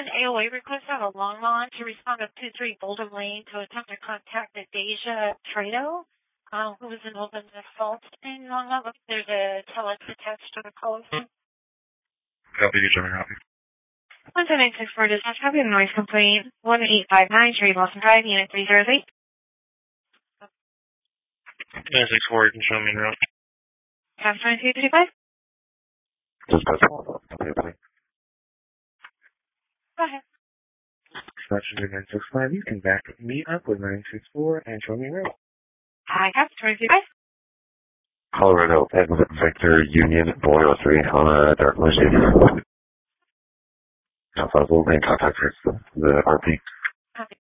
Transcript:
an AOA request out of Longmont to respond to 23 Boulder Lane to attempt to contact Deja Trado, who was involved in the assault in Longmont. There's a telex attached to the call. Copy, Deja, copy. 17964 dispatch, copy of noise complaint, 1859, Cherry Blossom Drive, Unit 308. 964, you can show me around. Tab 2235. Dispatch, okay. Go ahead. Dispatch 965, you can back me up with 964 and show me around. Hi, Tab 2235. Colorado, exit Victor Union 403 on a dark Mercedes. Alpha, we'll be in contact with the RP. Copy.